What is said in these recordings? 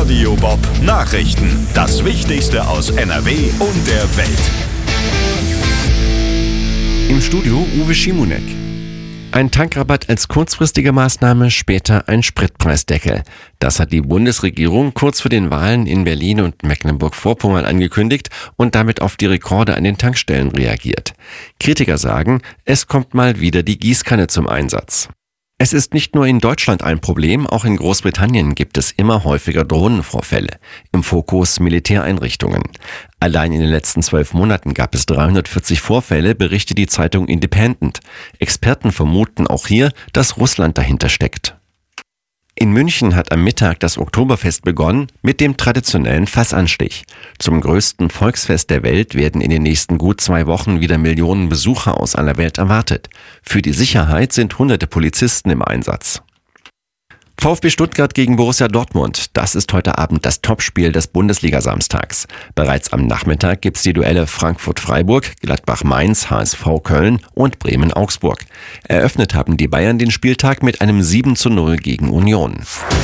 Radio Bob Nachrichten. Das Wichtigste aus NRW und der Welt. Im Studio Uwe Schimonek. Ein Tankrabatt als kurzfristige Maßnahme, später ein Spritpreisdeckel. Das hat die Bundesregierung kurz vor den Wahlen in Berlin und Mecklenburg-Vorpommern angekündigt und damit auf die Rekorde an den Tankstellen reagiert. Kritiker sagen, es kommt mal wieder die Gießkanne zum Einsatz. Es ist nicht nur in Deutschland ein Problem, auch in Großbritannien gibt es immer häufiger Drohnenvorfälle. Im Fokus Militäreinrichtungen. Allein in den letzten 12 Monaten gab es 340 Vorfälle, berichtet die Zeitung Independent. Experten vermuten auch hier, dass Russland dahinter steckt. In München hat am Mittag das Oktoberfest begonnen mit dem traditionellen Fassanstich. Zum größten Volksfest der Welt werden in den nächsten gut 2 Wochen wieder Millionen Besucher aus aller Welt erwartet. Für die Sicherheit sind hunderte Polizisten im Einsatz. VfB Stuttgart gegen Borussia Dortmund. Das ist heute Abend das Topspiel des Bundesliga-Samstags. Bereits am Nachmittag gibt's die Duelle Frankfurt-Freiburg, Gladbach-Mainz, HSV Köln und Bremen-Augsburg. Eröffnet haben die Bayern den Spieltag mit einem 7:0 gegen Union.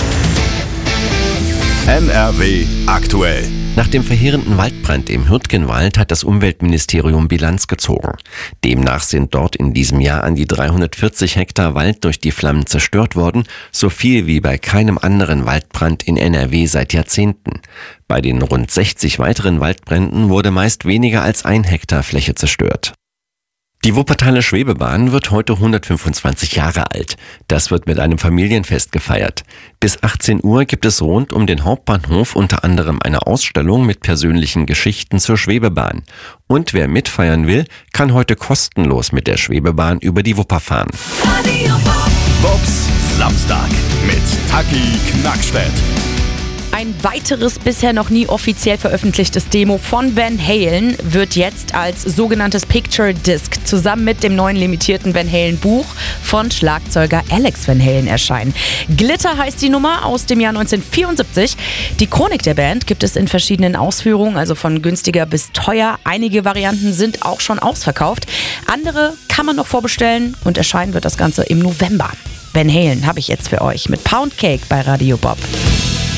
NRW aktuell. Nach dem verheerenden Waldbrand im Hürtgenwald hat das Umweltministerium Bilanz gezogen. Demnach sind dort in diesem Jahr an die 340 Hektar Wald durch die Flammen zerstört worden, so viel wie bei keinem anderen Waldbrand in NRW seit Jahrzehnten. Bei den rund 60 weiteren Waldbränden wurde meist weniger als 1 Hektar Fläche zerstört. Die Wuppertaler Schwebebahn wird heute 125 Jahre alt. Das wird mit einem Familienfest gefeiert. Bis 18 Uhr gibt es rund um den Hauptbahnhof unter anderem eine Ausstellung mit persönlichen Geschichten zur Schwebebahn. Und wer mitfeiern will, kann heute kostenlos mit der Schwebebahn über die Wupper fahren. Bobs Samstag mit Taki Knackstedt. Ein weiteres bisher noch nie offiziell veröffentlichtes Demo von Van Halen wird jetzt als sogenanntes Picture Disc zusammen mit dem neuen limitierten Van Halen Buch von Schlagzeuger Alex Van Halen erscheinen. Glitter heißt die Nummer aus dem Jahr 1974. Die Chronik der Band gibt es in verschiedenen Ausführungen, also von günstiger bis teuer. Einige Varianten sind auch schon ausverkauft. Andere kann man noch vorbestellen und erscheinen wird das Ganze im November. Van Halen habe ich jetzt für euch mit Pound Cake bei Radio Bob.